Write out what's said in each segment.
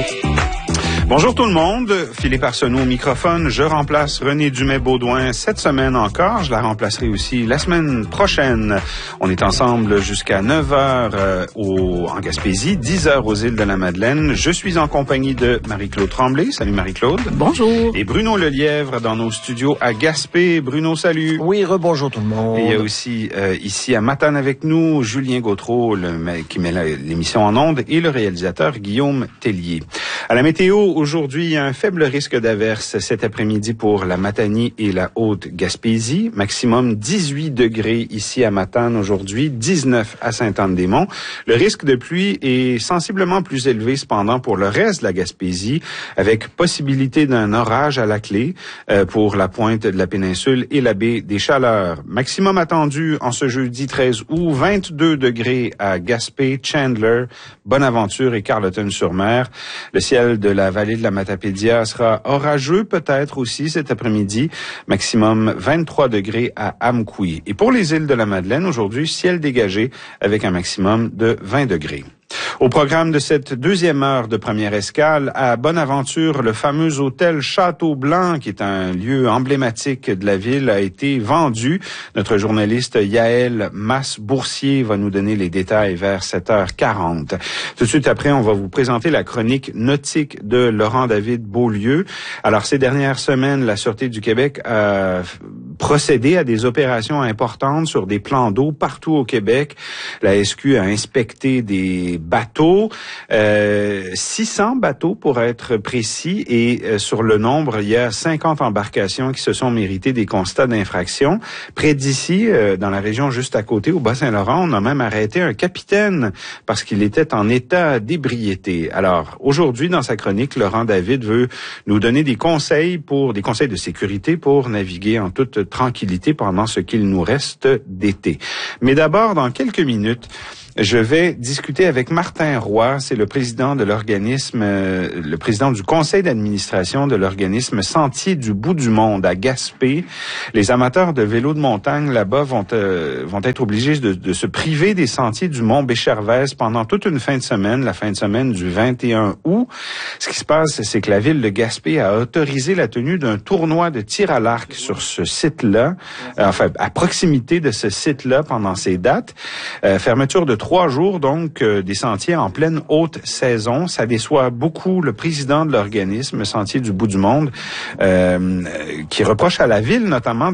Bonjour tout le monde, Philippe Arsenault au microphone. Je remplace René Dumais-Baudouin cette semaine encore. Je la remplacerai aussi la semaine prochaine. On est ensemble jusqu'à 9h en Gaspésie, 10h aux îles de la Madeleine. Je suis en compagnie de Marie-Claude Tremblay. Salut Marie-Claude. Bonjour. Et Bruno Lelièvre dans nos studios à Gaspé. Bruno, salut. Oui, rebonjour tout le monde. Et il y a aussi ici à Matane avec nous Julien Gautreau qui met l'émission en ondes et le réalisateur Guillaume Tellier. À la météo, aujourd'hui, il y a un faible risque d'averse cet après-midi pour la Matanie et la Haute-Gaspésie. Maximum 18 degrés ici à Matane aujourd'hui, 19 à Sainte-Anne-des-Monts. Le risque de pluie est sensiblement plus élevé cependant pour le reste de la Gaspésie, avec possibilité d'un orage à la clé pour la pointe de la péninsule et la baie des Chaleurs. Maximum attendu en ce jeudi 13 août, 22 degrés à Gaspé, Chandler, Bonaventure et Carleton-sur-Mer. Le ciel de la vallée de la Matapédia sera orageux peut-être aussi cet après-midi. Maximum 23 degrés à Amqui. Et pour les îles de la Madeleine, aujourd'hui, ciel dégagé avec un maximum de 20 degrés. Au programme de cette deuxième heure de première escale, à Bonaventure, le fameux hôtel Château-Blanc, qui est un lieu emblématique de la ville, a été vendu. Notre journaliste Yaël Masse-Boursier va nous donner les détails vers 7h40. Tout de suite après, on va vous présenter la chronique nautique de Laurent-David Beaulieu. Alors, ces dernières semaines, la Sûreté du Québec a procédé à des opérations importantes sur des plans d'eau partout au Québec. La SQ a inspecté des bateaux, 600 bateaux pour être précis, et sur le nombre, il y a 50 embarcations qui se sont méritées des constats d'infraction. Près d'ici, dans la région juste à côté, au Bas-Saint-Laurent, on a même arrêté un capitaine parce qu'il était en état d'ébriété. Alors, aujourd'hui, dans sa chronique, Laurent David veut nous donner des conseils de sécurité pour naviguer en toute tranquillité pendant ce qu'il nous reste d'été. Mais d'abord, dans quelques minutes, je vais discuter avec Martin Roy, c'est le président de l'organisme, le président du conseil d'administration de l'organisme Sentiers du bout du monde à Gaspé. Les amateurs de vélo de montagne là-bas vont être obligés de se priver des sentiers du mont Béchervaise pendant toute une fin de semaine, la fin de semaine du 21 août. Ce qui se passe, c'est que la ville de Gaspé a autorisé la tenue d'un tournoi de tir à l'arc sur ce site-là, enfin à proximité de ce site-là pendant ces dates. Fermeture de 3 jours, donc, des sentiers en pleine haute saison. Ça déçoit beaucoup le président de l'organisme Sentiers du bout du monde, qui reproche à la ville, notamment,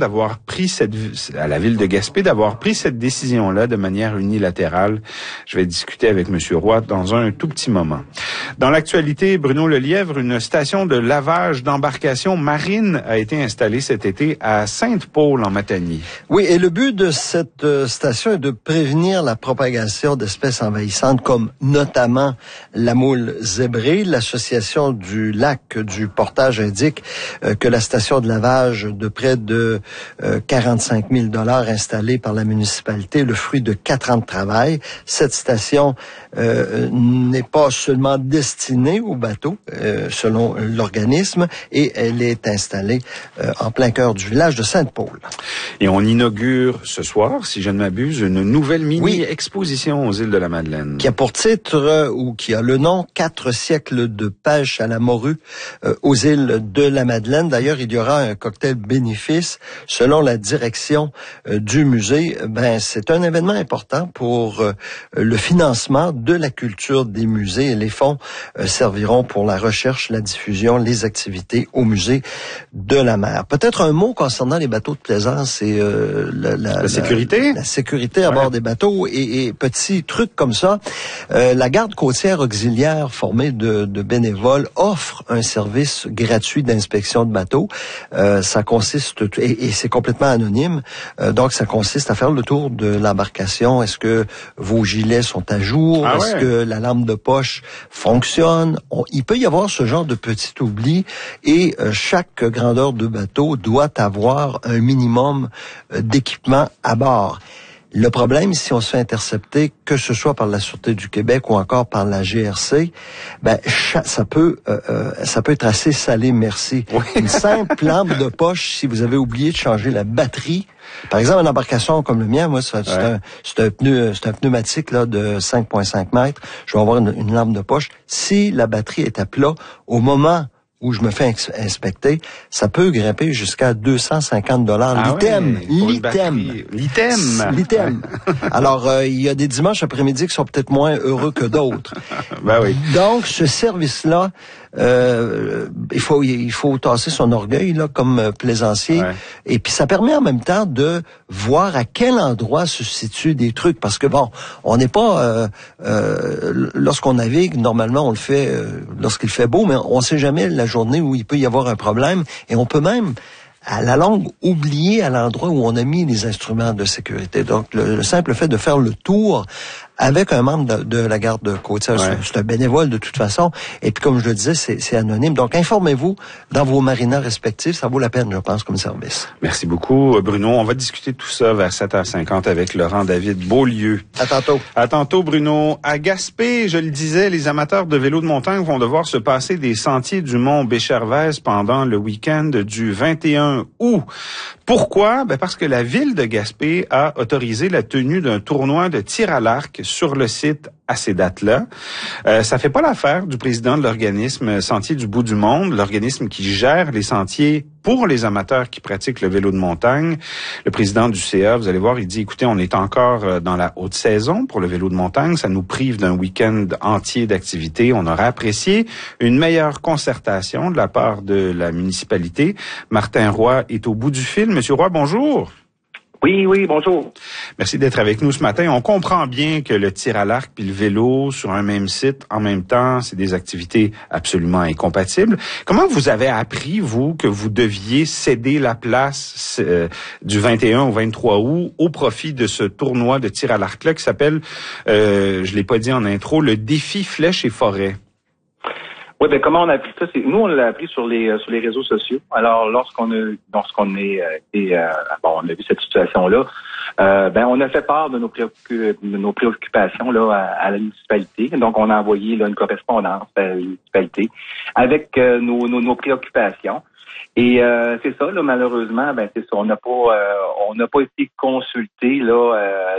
à la ville de Gaspé, d'avoir pris cette décision-là de manière unilatérale. Je vais discuter avec M. Roy dans un tout petit moment. Dans l'actualité, Bruno Lelièvre, une station de lavage d'embarcations marines a été installée cet été à Sainte-Paule, en Matanie. Oui, et le but de cette station est de prévenir la propagation d'espèces envahissantes comme notamment la moule zébrée. L'association du lac du Portage indique que la station de lavage de près de 45 000 $ installée par la municipalité, le fruit de 4 ans de travail. Cette station n'est pas seulement destinée aux bateaux, selon l'organisme, et elle est installée en plein cœur du village de Sainte-Paule. Et on inaugure ce soir, si je ne m'abuse, une nouvelle mini-exposition aux îles de la Madeleine. Qui a pour titre, ou qui a le nom, 4 siècles de pêche à la morue aux îles de la Madeleine. D'ailleurs, il y aura un cocktail bénéfice. Selon la direction du musée, c'est un événement important pour le financement de la culture des musées. Et les fonds serviront pour la recherche, la diffusion, les activités au musée de la mer. Peut-être un mot concernant les bateaux de plaisance et la sécurité. La sécurité à bord des bateaux et petit truc comme ça. La garde côtière auxiliaire formée de bénévoles offre un service gratuit d'inspection de bateaux. Ça consiste, et c'est complètement anonyme, donc ça consiste à faire le tour de l'embarcation. Est-ce que vos gilets sont à jour? Est-ce que la lampe de poche fonctionne? Il peut y avoir ce genre de petit oubli et chaque grandeur de bateau doit avoir un minimum d'équipement à bord. Le problème, si on se fait intercepter, que ce soit par la Sûreté du Québec ou encore par la GRC, ben ça peut être assez salé, merci. Oui. Une simple lampe de poche, si vous avez oublié de changer la batterie. Par exemple, une embarcation comme le mien, moi, c'est un pneumatique là de 5,5 mètres. Je vais avoir une lampe de poche. Si la batterie est à plat, au moment où je me fais inspecter, ça peut grimper jusqu'à 250 l'item. L'item. Alors, il y a des dimanches après-midi qui sont peut-être moins heureux que d'autres. Ben oui. Donc, ce service-là, il faut tasser son orgueil là comme plaisancier. Ouais. Et puis, ça permet en même temps de voir à quel endroit se situent des trucs. Parce que bon, on n'est pas lorsqu'on navigue, normalement, on le fait lorsqu'il fait beau, mais on sait jamais la journée où il peut y avoir un problème. Et on peut même, à la longue, oublier à l'endroit où on a mis les instruments de sécurité. Donc, le simple fait de faire le tour avec un membre de la garde côtière, c'est un bénévole de toute façon. Et puis, comme je le disais, c'est anonyme. Donc, informez-vous dans vos marinas respectifs. Ça vaut la peine, je pense, comme service. Merci beaucoup, Bruno. On va discuter de tout ça vers 7h50 avec Laurent-David Beaulieu. À tantôt. À tantôt, Bruno. À Gaspé, je le disais, les amateurs de vélo de montagne vont devoir se passer des sentiers du mont Béchervaise pendant le week-end du 21 août. Pourquoi? Ben parce que la ville de Gaspé a autorisé la tenue d'un tournoi de tir à l'arc sur le site à ces dates-là. Ça fait pas l'affaire du président de l'organisme Sentiers du bout du monde, l'organisme qui gère les sentiers pour les amateurs qui pratiquent le vélo de montagne. Le président du CA, vous allez voir, il dit, écoutez, on est encore dans la haute saison pour le vélo de montagne. Ça nous prive d'un week-end entier d'activité. On aurait apprécié une meilleure concertation de la part de la municipalité. Martin Roy est au bout du fil. Monsieur Roy, bonjour. Oui, bonjour. Merci d'être avec nous ce matin. On comprend bien que le tir à l'arc puis le vélo sur un même site, en même temps, c'est des activités absolument incompatibles. Comment vous avez appris, vous, que vous deviez céder la place du 21 au 23 août au profit de ce tournoi de tir à l'arc-là qui s'appelle, je l'ai pas dit en intro, le défi Flèche et Forêt? Oui, ben comment on a appris ça? Nous, on l'a appris sur les réseaux sociaux. Alors, lorsqu'on a vu cette situation-là, on a fait part de nos préoccupations là à la municipalité. Donc, on a envoyé là une correspondance à la municipalité avec nos préoccupations. Et c'est ça, là, malheureusement, c'est ça, on n'a pas été consulté là